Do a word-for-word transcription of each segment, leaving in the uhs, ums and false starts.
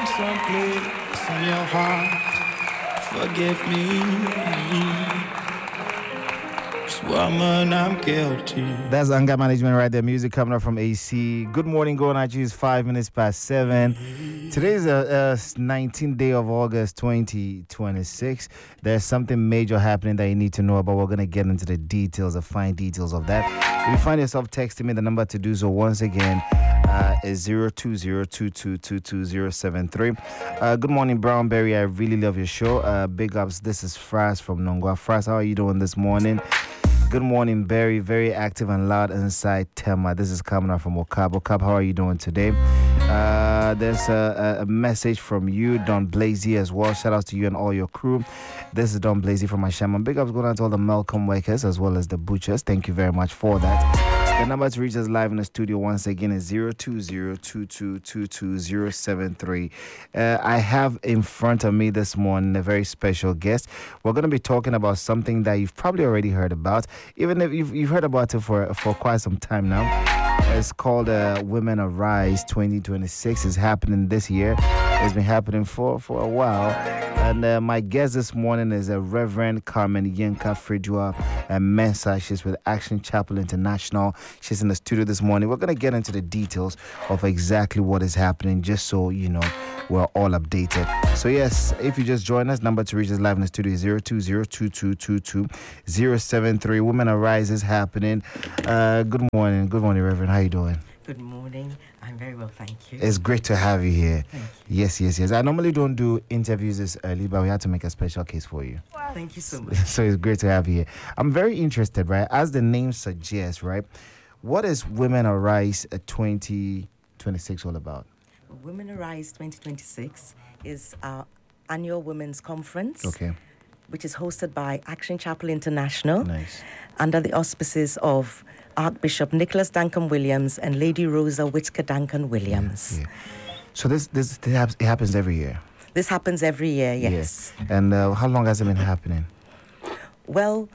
some place in your heart. Forgive me. Woman, I'm guilty. That's anger management right there. Music coming up from A C. Good morning, going at you. It's five minutes past seven. Today is the uh, nineteenth day of August, twenty twenty-six. There's something major happening that you need to know about. We're going to get into the details, the fine details of that. If you find yourself texting me, the number to do so once again uh, is zero two zero two two two two zero seven three. Uh, good morning, Brownberry. I really love your show. Uh, big ups. This is Fras from Nongwa. Fras, how are you doing this morning? Good morning, Barry. Very active and loud inside Tema. This is coming out from Okab. Okab, how are you doing today? Uh, there's a, a message from you, Don Blazy, as well. Shout out to you and all your crew. This is Don Blazy from Ashama. Big ups going out to all the Malcolm workers as well as the butchers. Thank you very much for that. The number to reach us live in the studio once again is zero two zero two two two two zero seven three. Uh, I have in front of me this morning a very special guest. We're going to be talking about something that you've probably already heard about, even if you've, you've heard about it for, for quite some time now. It's called uh, Women Arise twenty twenty-six. It's happening this year. It's been happening for, for a while. And uh, my guest this morning is a Reverend Carmen Yinka Fridua and Mensa. She's with Action Chapel International. She's in the studio this morning. We're going to get into the details of exactly what is happening, just so you know we're all updated. So yes, if you just join us, number to reach us live in the studio is zero two zero two two two two zero seven three. Women Arise is happening. Uh, good morning. Good morning, Reverend. How you doing? Good morning. I'm very well, thank you. It's great to have you here. Thank you. Yes, yes, yes. I normally don't do interviews this early, but we had to make a special case for you. Thank you so much. So it's great to have you here. I'm very interested, right? As the name suggests, right? What is Women Arise twenty twenty-six all about? Women Arise twenty twenty-six is our annual women's conference. Okay. Which is hosted by Action Chapel International. Nice. Under the auspices of Archbishop Nicholas Duncan Williams and Lady Rosa Whitaker Duncan Williams. Yeah, yeah. So this this it happens every year? This happens every year, yes. yes. And uh, how long has it been happening? Well,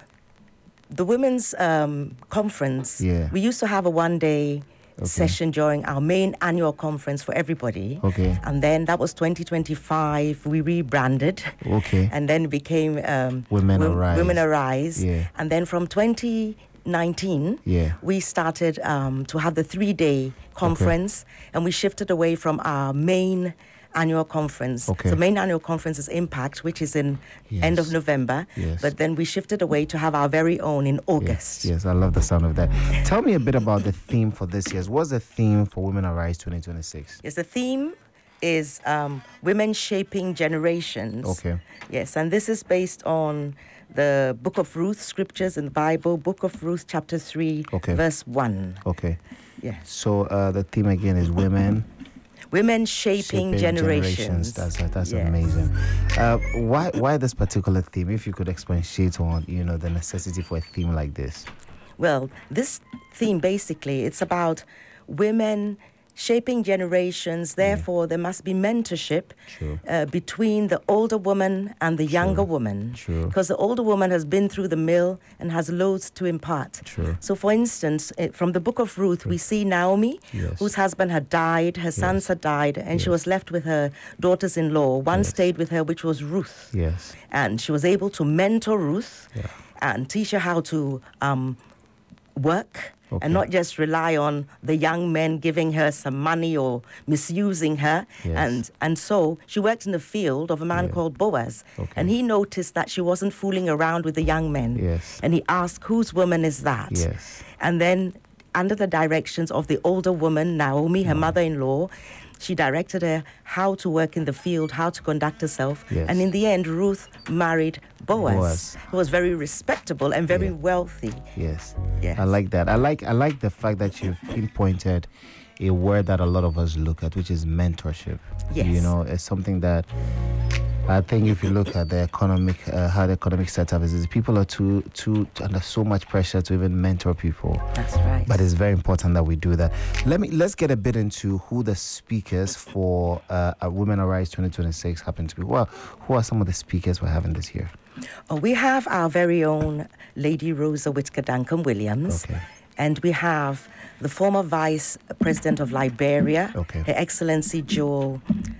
the women's um, conference, yeah. we used to have a one-day okay. session during our main annual conference for everybody. Okay. And then that was twenty twenty-five. We rebranded. Okay. And then it became um, Women w- Arise. Women Arise. Yeah. And then from twenty nineteen, yeah. we started um, to have the three-day conference, okay. and we shifted away from our main annual conference. Okay. The main annual conference is Impact, which is in yes. end of November. Yes. But then we shifted away to have our very own in August. Yes, yes, I love the sound of that. Tell me a bit about the theme for this year. What's the theme for Women Arise twenty twenty-six? Yes, the theme is um, Women Shaping Generations. Okay. Yes, and this is based on the Book of Ruth scriptures in the Bible, Book of Ruth chapter three, okay. verse one. Okay. Yes. So uh, the theme again is women... Women shaping, shaping generations. generations. That's that's yes. amazing. Uh, why why this particular theme? If you could expatiate on, you know, the necessity for a theme like this. Well, this theme basically it's about women shaping generations. Therefore, yeah. there must be mentorship uh, between the older woman and the True. younger woman. True. Because the older woman has been through the mill and has loads to impart. True. So, for instance, from the book of Ruth, we see Naomi, yes. whose husband had died, her yes. sons had died, and yes. she was left with her daughters-in-law. One yes. stayed with her, which was Ruth. Yes. And she was able to mentor Ruth yeah. and teach her how to um, work. Okay. And not just rely on the young men giving her some money or misusing her. Yes. And and so she worked in the field of a man yeah. called Boaz. Okay. And he noticed that she wasn't fooling around with the young men. Yes. And he asked, whose woman is that? Yes. And then under the directions of the older woman, Naomi, her oh. mother-in-law, she directed her how to work in the field, how to conduct herself. Yes. And in the end, Ruth married Boaz, Boaz. who was very respectable and very yeah. wealthy. Yes. Yes. I like that. I like I like the fact that you've pinpointed a word that a lot of us look at, which is mentorship. Yes. You know, it's something that I think if you look at the economic, uh, how the economic setup is, is people are too, too under so much pressure to even mentor people. That's right. But it's very important that we do that. Let me let's get a bit into who the speakers for uh, Women Arise twenty twenty-six happen to be. Well, who are some of the speakers we're having this year? Oh, we have our very own Lady Rosa Whitaker Duncan Williams. Okay. And we have the former Vice President of Liberia, okay. Her Excellency Joel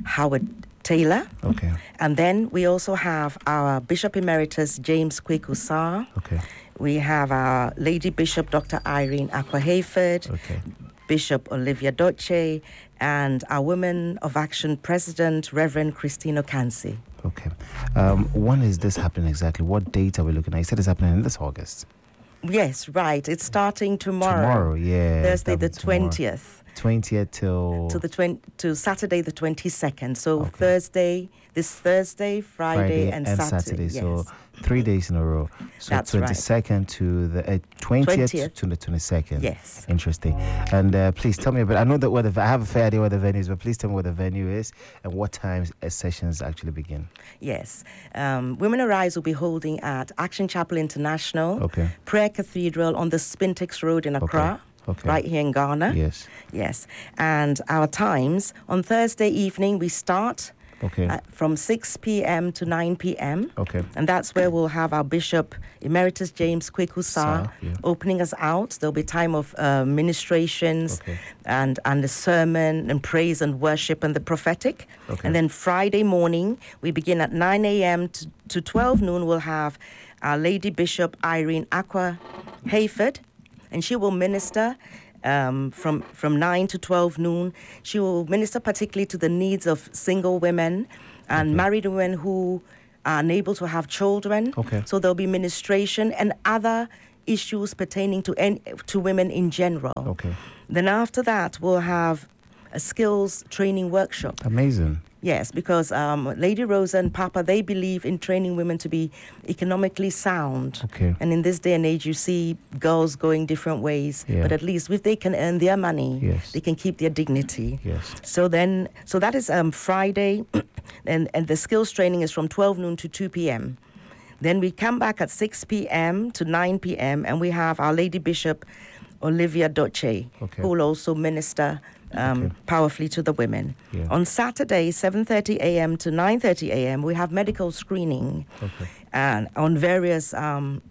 Howard Taylor. Okay. And then we also have our Bishop Emeritus James Kweku Sarr. Okay. We have our Lady Bishop Doctor Irene Aqua Hayford, Okay. Bishop Olivia Doche, and our Women of Action President, Reverend Christine Okansi. Okay. Um, when is this happening exactly? What date are we looking at? You said it's happening in this August. Yes, right. It's starting tomorrow. Tomorrow, yeah. Thursday the That'll be tomorrow. twentieth. twentieth till... To the twen- to Saturday the twenty-second. So Okay. Thursday, this Thursday, Friday, Friday and, and Saturday. Saturday. So Yes. three days in a row. So That's right. twenty-second to the uh, twentieth, twentieth. to the twenty-second. Yes. Interesting. And uh, please tell me a bit. I know that where the I have a fair idea where the venue is, but please tell me where the venue is and what times uh, sessions actually begin. Yes. Um, Women Arise will be holding at Action Chapel International, Okay. Prayer Cathedral on the Spintex Road in Accra, Okay. right here in Ghana. Yes. Yes. And our times, on Thursday evening, we start Okay. uh, from six p.m. to nine p.m. Okay. And that's where we'll have our Bishop Emeritus James Kweku Sarr Sarr, yeah. opening us out. There'll be time of uh, ministrations Okay. and, and the sermon and praise and worship and the prophetic. Okay. And then Friday morning, we begin at nine a.m. to, to twelve noon. We'll have our Lady Bishop Irene Aqua Hayford, and she will minister um, from, from nine to twelve noon. She will minister particularly to the needs of single women and Okay. married women who are unable to have children. Okay. So there'll be ministration and other issues pertaining to en- to women in general. Okay. Then after that, we'll have a skills training workshop. Amazing. Yes, because um, Lady Rosa and Papa, they believe in training women to be economically sound. Okay. And in this day and age, you see girls going different ways. Yeah. But at least if they can earn their money, Yes. they can keep their dignity. Yes. So then, so that is um, Friday, and, and the skills training is from twelve noon to two p.m. Then we come back at six p.m. to nine p.m. and we have our Lady Bishop Olivia Doche, Okay. who will also minister um, Okay. powerfully to the women. Yeah. On Saturday, seven thirty a.m. to nine thirty a.m., we have medical screening Okay. and on various, um,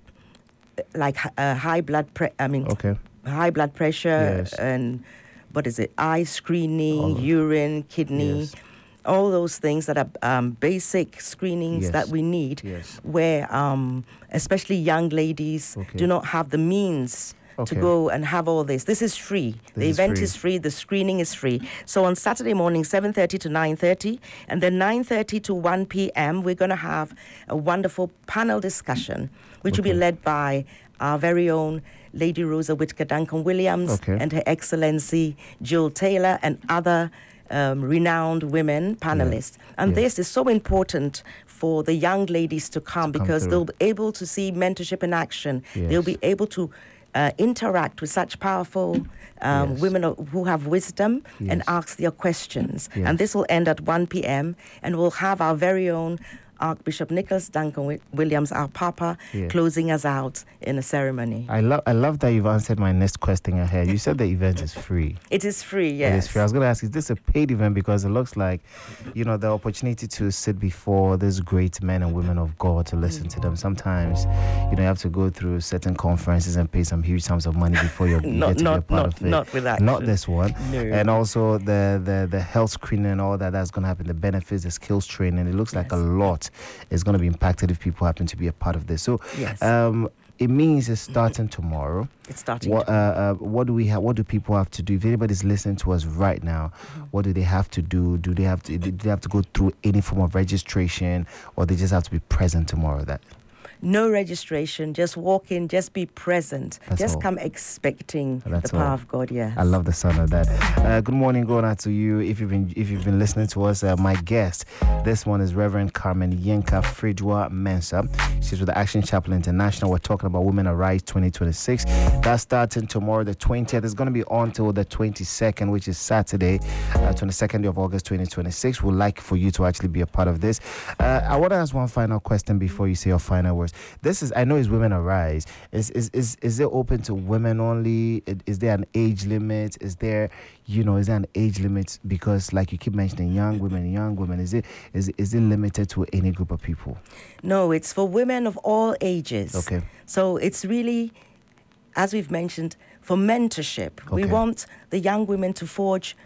like uh, high blood pre- I mean, Okay. high blood pressure Yes. and what is it, eye screening, All of- urine, kidney, Yes. all those things that are um, basic screenings Yes. that we need, Yes. where um, especially young ladies Okay. do not have the means Okay. to go and have all this. This is free. the This is event free. is free. The screening is free. So on Saturday morning, seven thirty to nine thirty, and then nine thirty to one p.m., we're going to have a wonderful panel discussion, which will be Okay. led by our very own Lady Rosa Whitaker Duncan Williams Okay. and Her Excellency Jill Taylor and other um, renowned women panelists. And Yeah. this is so important for the young ladies to come To come because through. they'll be able to see mentorship in action. They'll Yes. be able to uh, interact with such powerful um, Yes. women o- who have wisdom and Yes. ask their questions. Yes. And this will end at one p.m. and we'll have our very own Archbishop Nicholas Duncan Wi- Williams, our Papa, Yeah. closing us out in a ceremony. I love I love that you've answered my next question ahead. You said the event is free. It is free, It yes. is free. I was going to ask, is this a paid event? Because it looks like, you know, the opportunity to sit before these great men and women of God to listen to them. Sometimes, you know, you have to go through certain conferences and pay some huge sums of money before you're, you Not- get to not- be a part not- of it. not with that. Not this one. No. And also the, the, the health screening and all that that's going to happen, the benefits, the skills training. It looks like a Yes. lot is going to be impacted if people happen to be a part of this. So, Yes. um, it means it's starting tomorrow. It's starting. What uh, uh, what do we have? What do people have to do? If anybody's listening to us right now, what do they have to do? Do they have to? Do they have to go through any form of registration, or they just have to be present tomorrow? That No registration, just walk in, just be present. That's just all. come expecting That's the power all. of God, yes. I love the sound of that. Uh, good morning, going out to you. If you've been if you've been listening to us, uh, my guest this one is Reverend Carmen Yenka Fridwa Mensah. She's with the Action Chapel International. We're talking about Women Arise twenty twenty-six. That's starting tomorrow, the twentieth. It's going to be on till the twenty-second, which is Saturday, uh, twenty-second of August, twenty twenty-six. We'd like for you to actually be a part of this. Uh, I want to ask one final question before you say your final words. This is, I know, it's Women Arise. Is is is is it open to women only? Is there an age limit? Is there, you know, is there an age limit? Because, like you keep mentioning, young women, young women. Is it is is it limited to any group of people? No, it's for women of all ages. Okay. So it's really, as we've mentioned, for mentorship. We Okay. want the young women to forge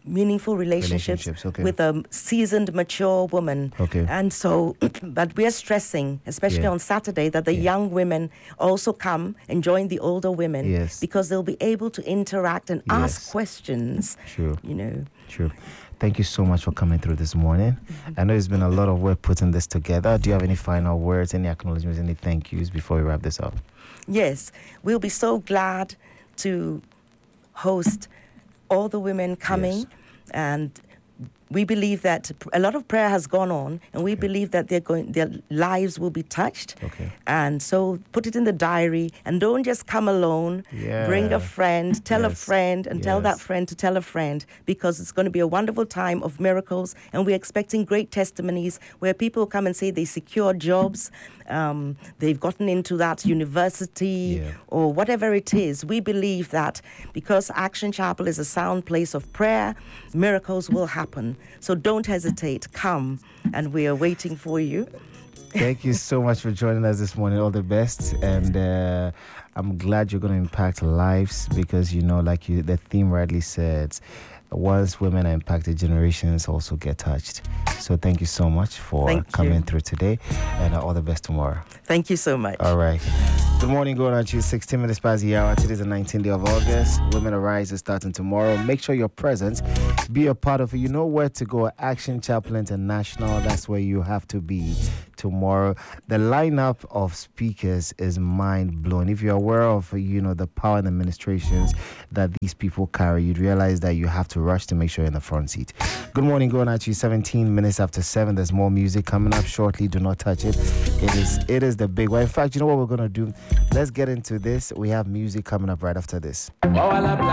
meaningful relationships, Relationships, okay. with a seasoned, mature woman. Okay. And so, but we are stressing, especially Yeah. on Saturday, that the Yeah. young women also come and join the older women. Yes. Because they'll be able to interact and Yes. ask questions. Sure. You know. Sure. Thank you so much for coming through this morning. I know it's been a lot of work putting this together. Do you have any final words, any acknowledgements, any thank yous before we wrap this up? Yes, we'll be so glad to host all the women coming, Yes. and we believe that a lot of prayer has gone on, and we Okay. believe that they're going, their lives will be touched. Okay. And so put it in the diary, and don't just come alone. Yeah. Bring a friend, tell a Yes. friend, and tell that Yes. friend to tell a friend, because it's going to be a wonderful time of miracles, and we're expecting great testimonies where people come and say they secured jobs, um, they've gotten into that university, Yeah. or whatever it is. We believe that because Action Chapel is a sound place of prayer, miracles will happen. So don't hesitate. Come, and we are waiting for you. Thank you so much for joining us this morning. All the best. And uh, I'm glad you're going to impact lives because, you know, like you, the theme rightly said, once women are impacted, generations also get touched. So thank you so much for Thank coming you. through today, and uh, all the best tomorrow. Thank you so much. All right. Good morning, going on to you. sixteen minutes past the hour. Today's the nineteenth day of August. Women Arise is starting tomorrow. Make sure you're present. Be a part of it. You know where to go. Action Chapel International. That's where you have to be tomorrow. The lineup of speakers is mind blowing. If you're aware of, you know, the power and administrations that these people carry, you'd realize that you have to rush to make sure you're in the front seat. Good morning, going at you. seventeen minutes after seven. There's more music coming up shortly. Do not touch it. It is it is the big one. In fact, you know what we're gonna do? Let's get into this. We have music coming up right after this.